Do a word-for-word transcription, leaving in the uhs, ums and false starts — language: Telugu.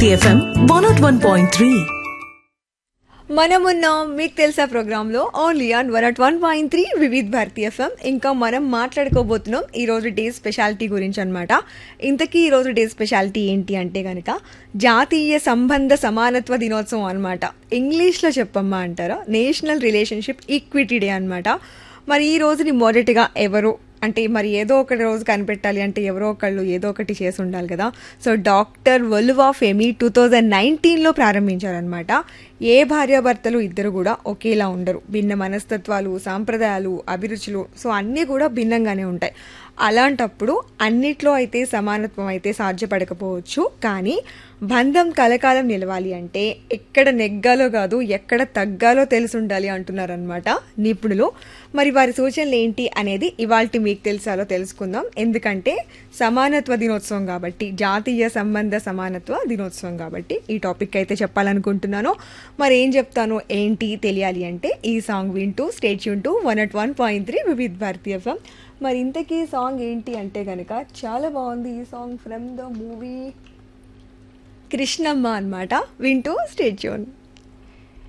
Bharati FM one not one point three. మనమున్న మీకు తెలుసా ప్రోగ్రాంలో only on one not one point three Vividh Bharati FM. ఇంకా మనం మాట్లాడుకోబోతున్నాం ఈరోజు డే స్పెషాలిటీ గురించి అనమాట. ఇంతకీ ఈరోజు డే స్పెషాలిటీ ఏంటి అంటే కనుక జాతీయ సంబంధ సమానత్వ దినోత్సవం అనమాట. ఇంగ్లీష్లో చెప్పమ్మా అంటారా, నేషనల్ రిలేషన్షిప్ ఈక్విటీ డే అనమాట. మరి ఈ రోజుని మొదటిగా ఎవరు అంటే మరి ఏదో ఒక రోజు కనిపెట్టాలి అంటే ఎవరో ఒకళ్ళు ఏదో ఒకటి చేసి ఉండాలి కదా. సో డాక్టర్ వొలువా ఫెమి టూ థౌజండ్ నైన్టీన్లో ప్రారంభించారనమాట. ఏ భార్యాభర్తలు ఇద్దరు కూడా ఒకేలా ఉండరు, భిన్న మనస్తత్వాలు, సాంప్రదాయాలు, అభిరుచులు సో అన్నీ కూడా భిన్నంగానే ఉంటాయి. అలాంటప్పుడు అన్నిట్లో అయితే సమానత్వం అయితే సాధ్యపడకపోవచ్చు, కానీ బంధం కలకాలం నిలవాలి అంటే ఎక్కడ నెగ్గాలో కాదు ఎక్కడ తగ్గాలో తెలిసి ఉండాలి అంటున్నారనమాట నిపుణులు. మరి వారి సూచనలు ఏంటి అనేది ఇవాల్టి మీకు తెలుసాలో తెలుసుకుందాం. ఎందుకంటే సమానత్వ దినోత్సవం కాబట్టి, జాతీయ సంబంధ సమానత్వ దినోత్సవం కాబట్టి ఈ టాపిక్ అయితే చెప్పాలనుకుంటున్నాను. మరి ఏం చెప్తాను ఏంటి తెలియాలి అంటే ఈ సాంగ్ వింటూ stay tune to one not one point three Vividh Bharati FM. మరి ఇంతకీ సాంగ్ ఏంటి అంటే కనుక చాలా బాగుంది ఈ song, from the movie Krishnamma అనమాట. వింటూ స్టే ట్యూన్.